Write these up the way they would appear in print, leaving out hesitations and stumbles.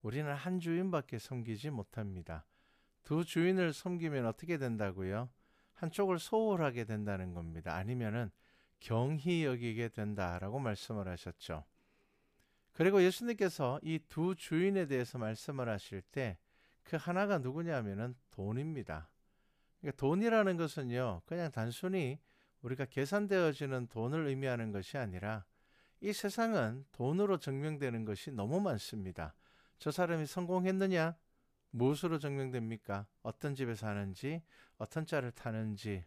우리는 한 주인밖에 섬기지 못합니다. 두 주인을 섬기면 어떻게 된다고요? 한쪽을 소홀하게 된다는 겁니다. 아니면은 경히 여기게 된다라고 말씀을 하셨죠. 그리고 예수님께서 이 두 주인에 대해서 말씀을 하실 때 그 하나가 누구냐면은 돈입니다. 그러니까 돈이라는 것은요, 그냥 단순히 우리가 계산되어지는 돈을 의미하는 것이 아니라 이 세상은 돈으로 증명되는 것이 너무 많습니다. 저 사람이 성공했느냐? 무엇으로 증명됩니까? 어떤 집에 사는지, 어떤 차를 타는지,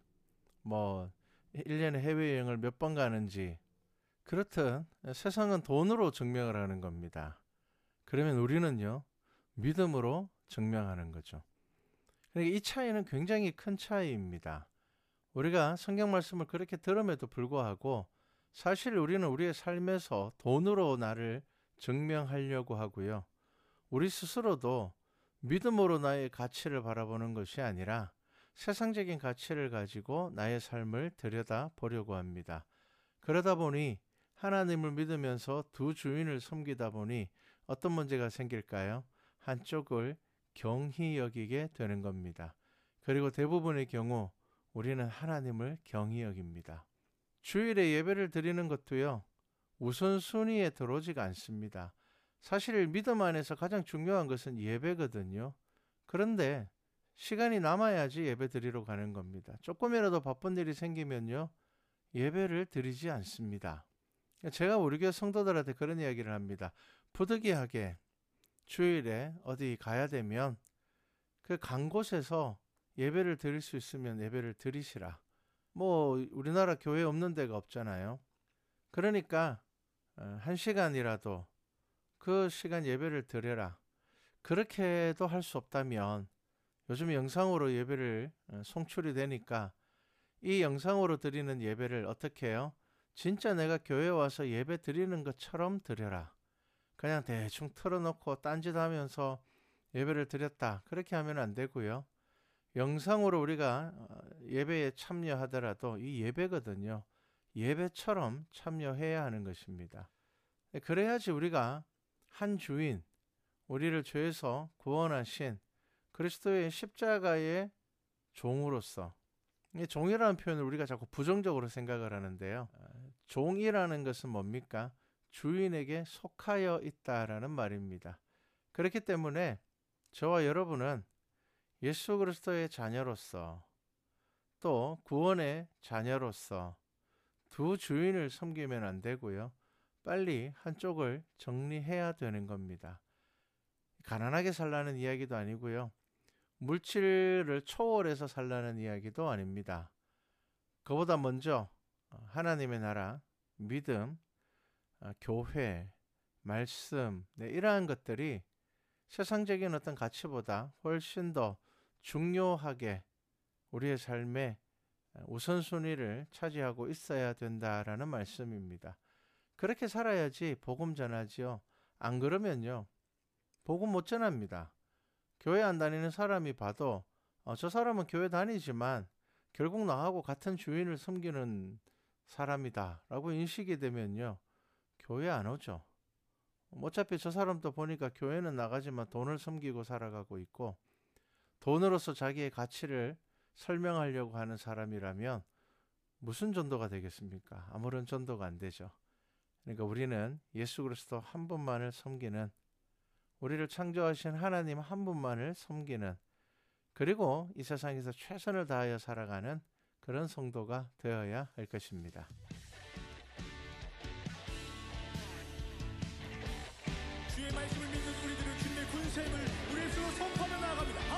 1년에 해외여행을 몇 번 가는지. 그렇듯 세상은 돈으로 증명을 하는 겁니다. 그러면 우리는요, 믿음으로 증명하는 거죠. 그러니까 이 차이는 굉장히 큰 차이입니다. 우리가 성경 말씀을 그렇게 들음에도 불구하고 사실 우리는 우리의 삶에서 돈으로 나를 증명하려고 하고요. 우리 스스로도 믿음으로 나의 가치를 바라보는 것이 아니라 세상적인 가치를 가지고 나의 삶을 들여다보려고 합니다. 그러다 보니 하나님을 믿으면서 두 주인을 섬기다 보니 어떤 문제가 생길까요? 한쪽을 경히 여기게 되는 겁니다. 그리고 대부분의 경우 우리는 하나님을 경히 여깁니다. 주일에 예배를 드리는 것도요, 우선순위에 들어오지가 않습니다. 사실 믿음 안에서 가장 중요한 것은 예배거든요. 그런데 시간이 남아야지 예배 드리러 가는 겁니다. 조금이라도 바쁜 일이 생기면요, 예배를 드리지 않습니다. 제가 우리 교회 성도들한테 그런 이야기를 합니다. 부득이하게 주일에 어디 가야 되면 그 간 곳에서 예배를 드릴 수 있으면 예배를 드리시라. 우리나라 교회 없는 데가 없잖아요. 그러니까 1시간이라도 그 시간 예배를 드려라. 그렇게도 할 수 없다면 요즘 영상으로 예배를 송출이 되니까 이 영상으로 드리는 예배를 어떻게 해요? 진짜 내가 교회 와서 예배 드리는 것처럼 드려라. 그냥 대충 틀어놓고 딴짓하면서 예배를 드렸다. 그렇게 하면 안 되고요. 영상으로 우리가 예배에 참여하더라도 이 예배거든요. 예배처럼 참여해야 하는 것입니다. 그래야지 우리가 한 주인, 우리를 죄에서 구원하신 그리스도의 십자가의 종으로서, 종이라는 표현을 우리가 자꾸 부정적으로 생각을 하는데요. 종이라는 것은 뭡니까? 주인에게 속하여 있다라는 말입니다. 그렇기 때문에 저와 여러분은 예수 그리스도의 자녀로서 또 구원의 자녀로서 두 주인을 섬기면 안 되고요. 빨리 한쪽을 정리해야 되는 겁니다. 가난하게 살라는 이야기도 아니고요. 물질을 초월해서 살라는 이야기도 아닙니다. 그보다 먼저 하나님의 나라, 믿음, 교회, 말씀, 이러한 것들이 세상적인 어떤 가치보다 훨씬 더 중요하게 우리의 삶에 우선순위를 차지하고 있어야 된다라는 말씀입니다. 그렇게 살아야지 복음 전하지요. 안 그러면요, 복음 못 전합니다. 교회 안 다니는 사람이 봐도 저 사람은 교회 다니지만 결국 나하고 같은 주인을 섬기는 사람이다 라고 인식이 되면요, 교회 안 오죠. 어차피 저 사람도 보니까 교회는 나가지만 돈을 섬기고 살아가고 있고 돈으로서 자기의 가치를 설명하려고 하는 사람이라면 무슨 전도가 되겠습니까? 아무런 전도가 안 되죠. 그러니까 우리는 예수 그리스도 한 분만을 섬기는, 우리를 창조하신 하나님 한 분만을 섬기는, 그리고 이 세상에서 최선을 다하여 살아가는 그런 성도가 되어야 할 것입니다. 주의 말씀을